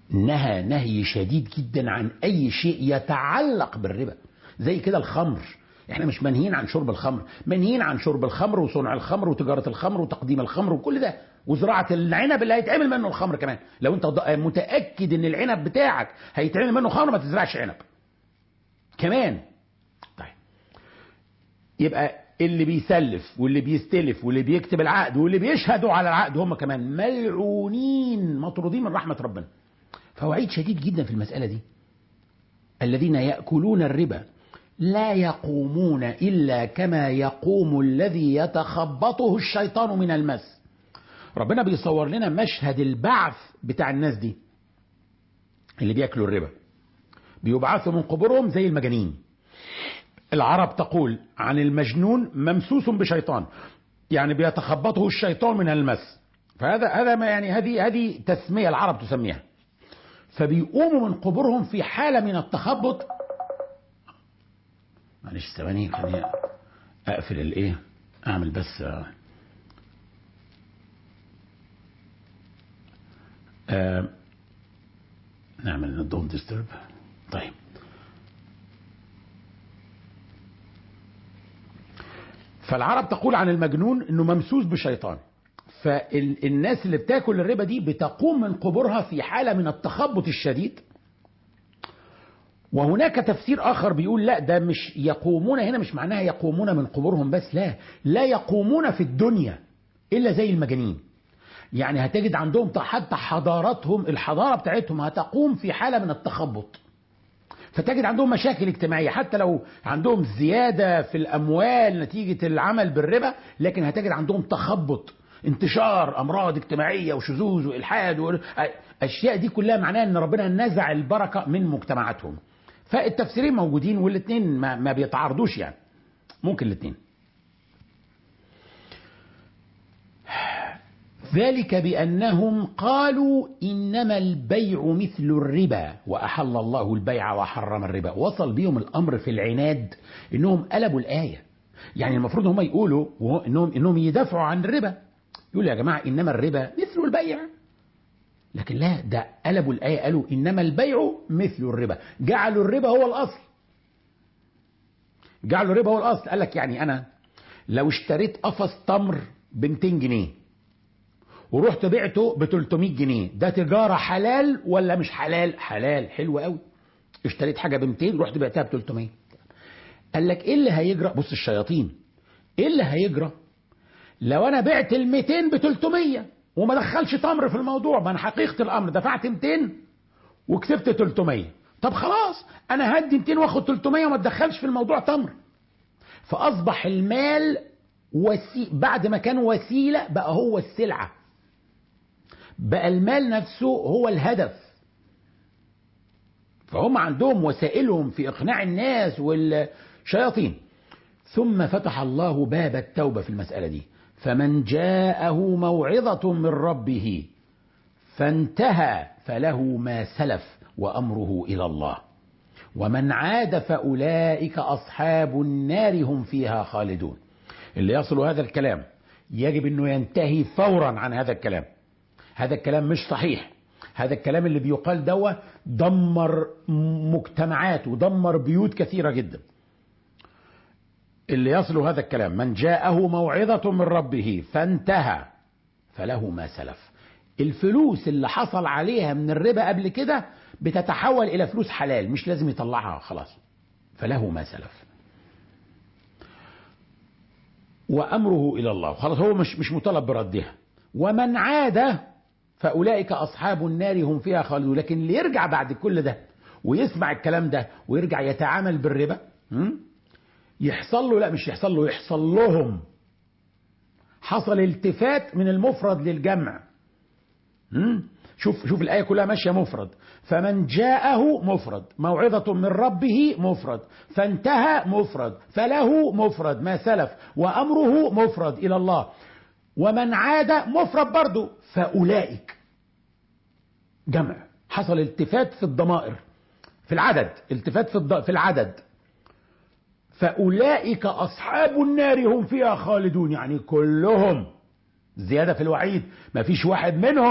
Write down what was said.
نهى نهي شديد جدا عن أي شيء يتعلق بالربا. زي كده الخمر، احنا مش منهيين عن شرب الخمر، منهيين عن شرب الخمر وصنع الخمر وتجارة الخمر وتقديم الخمر وكل ده، وزراعة العنب اللي هيتعمل منه الخمر كمان. لو انت متأكد ان العنب بتاعك هيتعمل منه خمر ما تزرعش عنب كمان. طيب، يبقى اللي بيسلف واللي بيستلف واللي بيكتب العقد واللي بيشهدوا على العقد هم كمان ملعونين مطرودين من رحمة ربنا. فوعيد شديد جدا في المسألة دي. الذين يأكلون الربا لا يقومون إلا كما يقوم الذي يتخبطه الشيطان من المس. ربنا بيصور لنا مشهد البعث بتاع الناس دي اللي بيأكلوا الربا، بيبعثوا من قبورهم زي المجانين. العرب تقول عن المجنون ممسوس بشيطان، يعني بيتخبطه الشيطان من المس. فهذا ما يعني هذه تسمية العرب تسميها. فبيقوموا من قبورهم في حالة من التخبط. معلش ثواني، خليني اقفل الايه، اعمل بس نعمل don't disturb. طيب، فالعرب تقول عن المجنون انه ممسوس بشيطان. فالناس اللي بتاكل الربا دي بتقوم من قبورها في حالة من التخبط الشديد. وهناك تفسير آخر بيقول لا، ده مش يقومون هنا مش معناها يقومون من قبورهم بس، لا يقومون في الدنيا إلا زي المجانين. يعني هتجد عندهم حتى حضارتهم، الحضارة بتاعتهم هتقوم في حالة من التخبط. فتجد عندهم مشاكل اجتماعية حتى لو عندهم زيادة في الأموال نتيجة العمل بالربا، لكن هتجد عندهم تخبط، انتشار أمراض اجتماعية وشذوذ وإلحاد أشياء دي كلها معناها أن ربنا نزع البركة من مجتمعاتهم. فالتفسيرين موجودين والاثنين ما بيتعارضوش، يعني ممكن الاثنين. ذلك بأنهم قالوا إنما البيع مثل الربا وأحل الله البيع وحرم الربا. وصل بيهم الأمر في العناد إنهم قلبوا الآية. يعني المفروض هم يقولوا إنهم يدافعوا عن الربا، يقولوا يا جماعة إنما الربا مثل البيع، لكن لا، ده قلبوا الآية قالوا إنما البيع مثل الربا. جعلوا الربا هو الأصل، جعلوا الربا هو الأصل. قال لك يعني أنا لو اشتريت قفص تمر ب 200 جنيه ورحت بعته ب 300 جنيه، ده تجارة حلال ولا مش حلال؟ حلال، حلو قوي. اشتريت حاجة ب 200 رحت بعتها ب 300. قال لك ايه اللي هيجرى؟ بص الشياطين، ايه اللي هيجرى لو انا بعت ال 200 ب 300 وما دخلش تمر في الموضوع؟ ما انا حقيقة الامر دفعت 200 وكسبت 300. طب خلاص انا هدي 200 واخد 300 وما تدخلش في الموضوع تمر. فاصبح المال بعد ما كان وسيلة بقى هو السلعة، بقى المال نفسه هو الهدف. فهم عندهم وسائلهم في إقناع الناس والشياطين. ثم فتح الله باب التوبة في المسألة دي. فمن جاءه موعظة من ربه فانتهى فله ما سلف وأمره إلى الله ومن عاد فأولئك أصحاب النار هم فيها خالدون. اللي يصل هذا الكلام يجب أنه ينتهي فورا عن هذا الكلام. هذا الكلام مش صحيح. هذا الكلام اللي بيقال دوا دمر مجتمعات ودمر بيوت كثيرة جدا. اللي يصل هذا الكلام من جاءه موعظة من ربه فانتهى فله ما سلف. الفلوس اللي حصل عليها من الربا قبل كده بتتحول إلى فلوس حلال، مش لازم يطلعها خلاص، فله ما سلف وأمره إلى الله. خلاص هو مش مطالب بردها. ومن عاد فأولئك أصحاب النار هم فيها خالدون. لكن اللي يرجع بعد كل ده ويسمع الكلام ده ويرجع يتعامل بالربا يحصل له، لا مش يحصل له، يحصل لهم. حصل التفات من المفرد للجمع. شوف الآية كلها ماشية مفرد. فمن جاءه مفرد، موعظة من ربه مفرد، فانتهى مفرد، فله مفرد ما سلف وأمره مفرد إلى الله. ومن عاد مفرد برضو، فأولئك جمع. حصل التفات في الضمائر، في العدد، التفات في العدد. فأولئك أصحاب النار هم فيها خالدون، يعني كلهم زيادة في الوعيد، ما فيش واحد منهم